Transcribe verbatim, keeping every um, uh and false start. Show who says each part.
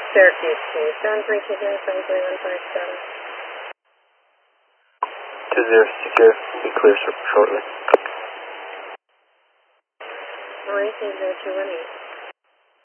Speaker 1: Syracuse two, seven three two zero, seven three one five seven.
Speaker 2: two zero secure, be clear shortly.
Speaker 1: Maurice zero two one eight.